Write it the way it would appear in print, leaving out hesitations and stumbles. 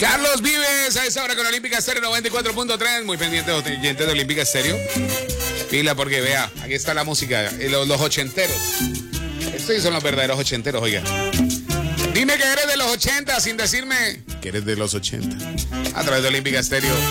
Carlos Vives a esa hora con Olímpica Estéreo 94.3. Muy pendiente oyentes de Olímpica Estéreo. Pila porque vea, aquí está la música, los ochenteros. Estos son los verdaderos ochenteros, oiga. Dime que eres de los 80 sin decirme que eres de los 80. A través de Olímpica Estéreo.